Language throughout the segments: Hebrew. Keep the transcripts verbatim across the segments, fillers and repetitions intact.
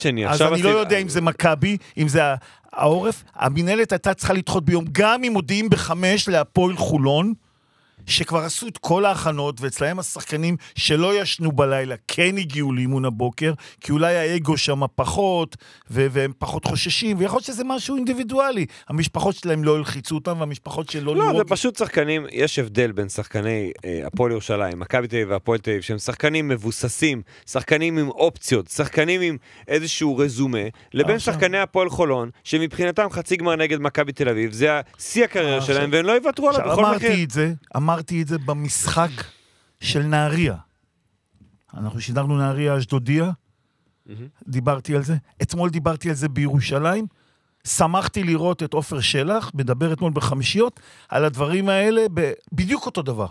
שני, אז אני לא יודע אם זה מכבי, אם זה העורף. המנהלת הייתה צריכה לדחות ביום, גם אם מודיעים בחמש להפועל חולון, שכבר עשו את כל ההכנות, ואצלהם השחקנים שלא ישנו בלילה, כן הגיעו לאימון הבוקר, כי אולי האגו שם פחות, ו- והם פחות חוששים, ויכול להיות שזה משהו אינדיבידואלי. המשפחות שלהם לא הלחיצו אותם, והמשפחות שלא... לא, זה פשוט שחקנים, יש הבדל בין שחקני אה, הפועל ירושלים, מכבי תל אביב והפועל תל אביב, שהם שחקנים מבוססים, שחקנים עם אופציות, שחקנים עם איזשהו רזומה, לבין עכשיו. שחקני הפועל חולון, שמבחינתם חצי גמר נגד מכבי תל אביב, זה השיא הקריירה שלהם, והם לא יוותרו עליו בכל מחיר. אמרתי את זה, אמרתי את זה במשחק של נהריה. אנחנו שידרנו נהריה אשדודיה, דיברתי על זה. אתמול דיברתי על זה בירושלים. שמחתי לראות את עופר שלח, מדבר אתמול בחמישיות, על הדברים האלה בדיוק אותו דבר.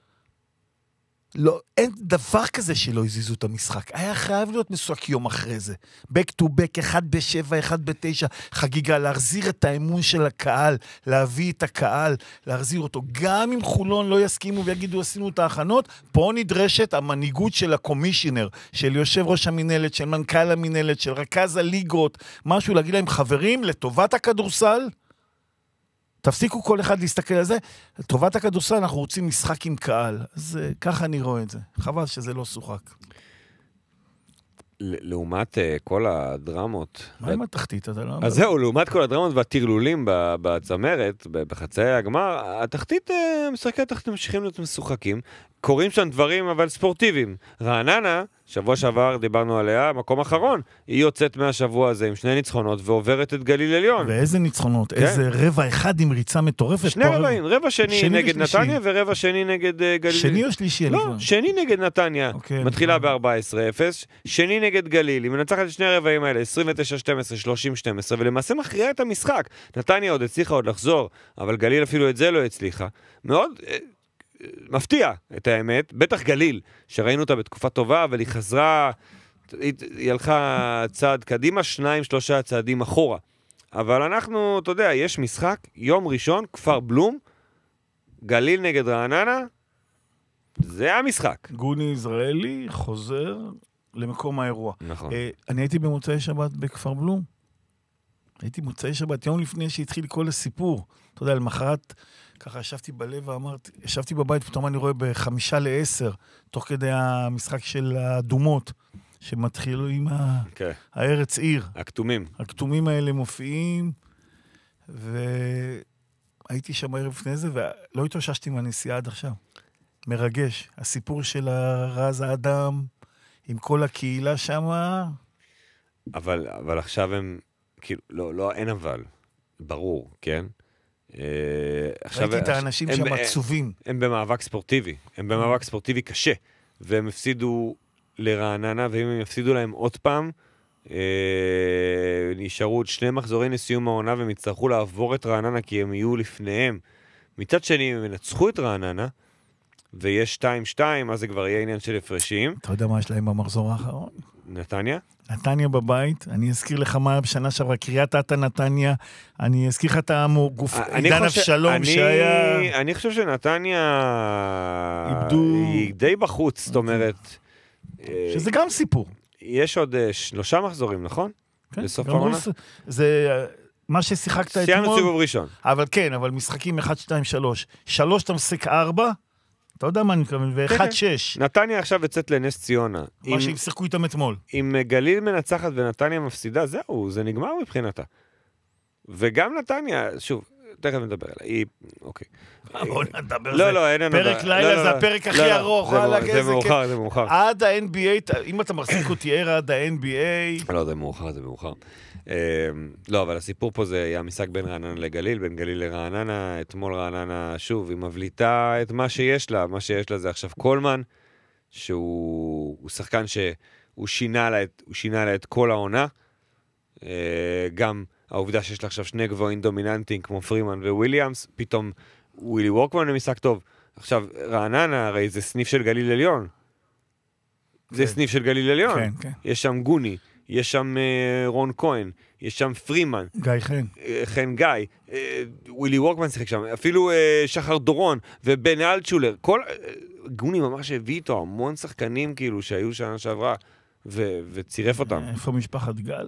לא, אין דבר כזה שלא הזיזו את המשחק. היה חייב להיות משחק יום אחרי זה. back to back, אחד בשבע, אחד בתשע, חגיגה, להחזיר את האמון של הקהל, להביא את הקהל, להחזיר אותו. גם אם חולון לא יסכימו ויגידו, עשינו את ההכנות, פה נדרשת המנהיגות של הקומישיונר, של יושב ראש המנהלת, של מנכ"ל המנהלת, של רכז הליגות, משהו להגיד להם, חברים, לטובת הכדורסל, תפסיקו כל אחד להסתכל על זה. לטובת הכדורסל אנחנו רוצים משחק עם קהל. אז ככה אני רואה את זה. חבל שזה לא שוחק. לעומת כל הדרמות... מה עם התחתית? אז זהו, לעומת כל הדרמות והתרלולים בצמרת, בחצאי הגמר, התחתית, משחקי התחתית ממשיכים להיות משוחקים. קוראים שם דברים, אבל ספורטיביים. רעננה, שבוע שעבר דיברנו עליה, מקום אחרון, היא יוצאת מהשבוע הזה עם שני ניצחונות ועוברת את גליל עליון. ואיזה ניצחונות? כן. איזה רבע אחד עם ריצה מטורפת? שני רבעים, רבע, רבע שני, שני נגד ושלישי. נתניה ורבע שני נגד uh, גליל. שני או שלישי? לא, שני נגד נתניה, okay, מתחילה ב-ארבע עשרה אפס, שני נגד גליל, היא מנצחת את שני הרבעים האלה, עשרים ותשע שתים עשרה, שלושים שתים עשרה, ולמעשה מכריעה את המשחק. נתניה עוד הצליחה עוד לחזור, אבל גליל אפילו את זה לא הצליחה. מאוד... מפתיע את האמת, בטח גליל, שראינו אותה בתקופה טובה, אבל היא חזרה, היא, היא הלכה צעד קדימה, שניים, שלושה צעדים אחורה. אבל אנחנו, אתה יודע, יש משחק, יום ראשון, כפר בלום, גליל נגד רעננה, זה המשחק. גוני יזרעאלי חוזר למקום האירוע. נכון. אה, אני הייתי במוצאי שבת בכפר בלום, הייתי במוצאי שבת, יום לפני שהתחיל כל הסיפור, אתה יודע, למחרת, ככה ישבתי בלב ואמרתי, ישבתי בבית, פתאום אני רואה בחמישה לעשר, תוך כדי המשחק של האדומות, שמתחילו עם ה... okay. הארץ עיר. הכתומים. הכתומים האלה מופיעים, והייתי שם ערב לפני זה, ולא התאוששתי מהנסיעה עד עכשיו. מרגש. הסיפור של הרז האדם, עם כל הקהילה שם. אבל, אבל עכשיו הם, כאילו, לא, לא, אין אבל. ברור, כן? ראיתי את האנשים שם עצובים. הם במאבק ספורטיבי, הם במאבק ספורטיבי קשה, והם הפסידו לרעננה, ואם הם יפסידו להם עוד פעם, נשארו עוד שני מחזורים לסיום העונה, והם יצטרכו לעבור את רעננה, כי הם יהיו לפניהם. מצד שני, הם ינצחו את רעננה, ויש שתיים שתיים, אז זה כבר יהיה עניין של הפרשים. אתה יודע מה יש להם במחזור האחרון? נתניה? נתניה בבית, אני אזכיר לך מה בשנה שעברה, קריית אתא נתניה, אני אזכיר לך את הגוף, עידן אבשלום שהיה... אני חושב שנתניה איבדו... היא די בחוץ, זאת אומרת... שזה גם סיפור. יש עוד שלושה מחזורים, נכון? כן, בסוף העונה? זה... מה ששיחקת אתמול... סיימנו סיבוב ראשון. אבל כן, אבל משחקים אחד, שתיים, שלוש. שלוש אתה משחק ארבע, אתה יודע מה אני מתכוון, ואחד שש. נתניה עכשיו יצאת לנס ציונה. מה שהם שיחקו איתם אתמול. אם גליל מנצחת ונתניה מפסידה, זהו, זה נגמר מבחינתה. וגם נתניה, שוב, תכף נדבר עליה, היא, אוקיי. בוא נדבר, לא, לא, אין נדבר. פרק לילה זה הפרק הכי ארוך. זה מאוחר, זה מאוחר. עד ה-אן בי איי, אם אתה מחזיק אותי ער עד ה-אן בי איי... לא, זה מאוחר, זה מאוחר. לא, אבל הסיפור פה זה היה משחק בין רעננה לגליל, בין גליל לרעננה, אתמול רעננה, שוב, היא מבליטה את מה שיש לה, מה שיש לה זה עכשיו קולמן, שהוא שחקן שהוא שינה לה את, הוא שינה לה את כל העונה, גם העובדה שיש לה עכשיו שני גבוהים דומיננטיים כמו פרימן וויליאמס, פתאום ווילי וורקמן למשחק טוב, עכשיו רעננה הרי זה סניף של גליל עליון, זה סניף של גליל עליון, יש שם גוני, יש שם uh, רון כהן, יש שם פרימן. גיא חן. Uh, חן גיא, uh, ווילי וורקמן שיחק שם, אפילו uh, שחר דורון ובן אלטשולר, כל... Uh, גוני ממש הביא איתו המון שחקנים כאילו שהיו שנה שעברה, ו- וצירף אותם. איפה משפחת גל?